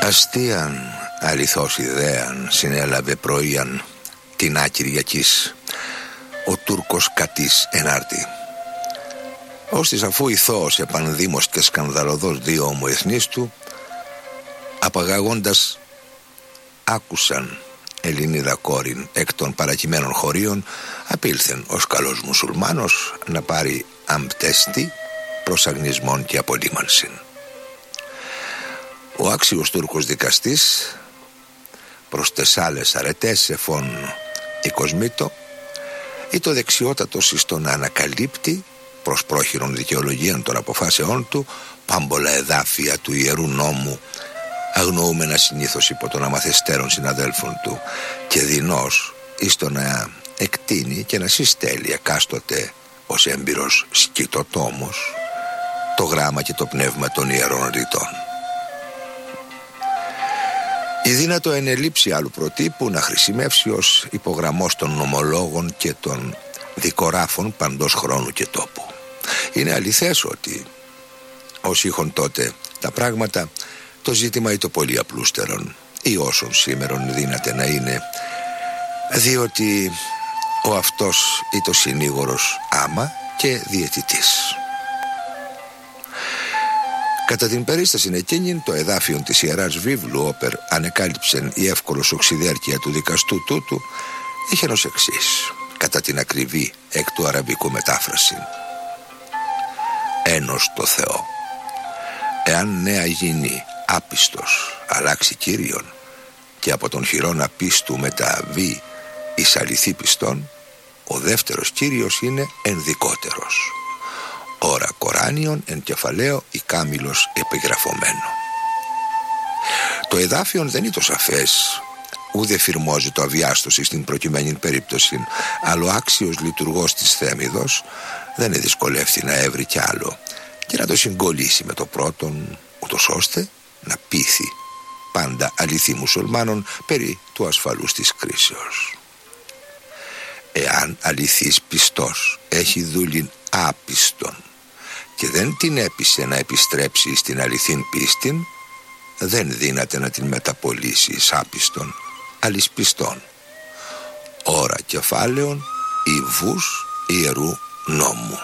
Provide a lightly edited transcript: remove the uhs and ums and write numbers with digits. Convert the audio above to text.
Αστείαν αληθώς ιδέαν συνέλαβε πρωίαν την Κυριακής ο Τούρκος κατής ενάρτη. Ώστις αφού ηθώς επανδήμος και σκανδαλωδός δύο ομοεθνείς του, απαγαγώντας άκουσαν Ελληνίδα κόρην εκ των παρακειμένων χωρίων, απήλθεν ως καλός μουσουλμάνος να πάρει αμπτέστη προσαγνισμόν και απολύμανσιν. Ο άξιος Τούρκος δικαστής προς τες άλλες αρετές εφών η κοσμήτω ή το δεξιότατος εις το να ανακαλύπτει προς πρόχειρον δικαιολογίαν των αποφάσεών του πάμπολα εδάφια του Ιερού Νόμου, αγνοούμενα συνήθως υπό των αμαθεστέρων συναδέλφων του, και δεινός εις το να εκτείνει και να συστέλει εκάστοτε ως έμπειρος σκητοτόμος το γράμμα και το πνεύμα των Ιερών Ρητών. Η δύνατο ενελείψει άλλου προτύπου να χρησιμεύσει ως υπογραμμός των νομολόγων και των δικογράφων παντός χρόνου και τόπου. Είναι αληθές ότι όσοι είχαν τότε τα πράγματα, το ζήτημα ή το πολύ απλούστερον ή όσων σήμερον δύναται να είναι, διότι ο αυτός ή το συνήγορος άμα και διαιτητής. Κατά την περίσταση εκείνην, το εδάφιον της Ιεράς Βίβλου όπερ ανεκάλυψεν η εύκολος οξυδέρκεια του δικαστού τούτου, είχε ως εξής, κατά την ακριβή εκ του αραβικού μετάφραση: ένος το Θεό, εάν νέα γίνει άπιστος αλλάξει Κύριον και από τον χειρόν απίστου μεταβεί εις αληθή πιστόν, ο δεύτερος Κύριος είναι ενδικότερος. Ωρα Κοράνιον εν κεφαλαίο η κάμιλος επιγραφωμένο. Το εδάφιον δεν είναι το σαφές, ούτε φυρμόζει το αβιάστοση στην προκειμένη περίπτωση, αλλά ο άξιος λειτουργός της Θέμιδος δεν δυσκολεύθη να έβρει κι άλλο και να το συγκολήσει με το πρώτον, ούτως ώστε να πείθει πάντα αληθή μουσουλμάνων περί του ασφαλούς της κρίσεως. Εάν αληθής πιστός έχει δούλην άπιστον και δεν την έπεισε να επιστρέψει στην αληθήν πίστην, δεν δύναται να την μεταπολίσει εις άπιστον αλης πιστών. Ωρα κεφάλαιον η βους Ιερού Νόμου.